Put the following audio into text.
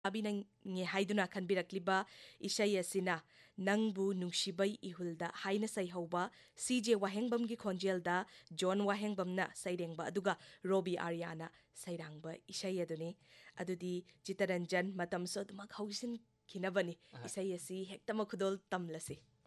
अबिनंगे हाइदुना खनबिरक्लिबा इशै असिना नंगबु नुंगसिबै इहुलदा हाइना सैहौबा सीजे वाहेंगबमगी खोंजेलदा John वाहेंगबमना सैरेंगबा अदुगा रोबी Aryna सैरांगबा इशै अदुने अदुदी Chitranjan मतमसो अदुमक हौसिन खिनबनी इशै असि हेक्तम खुदोल तमलसे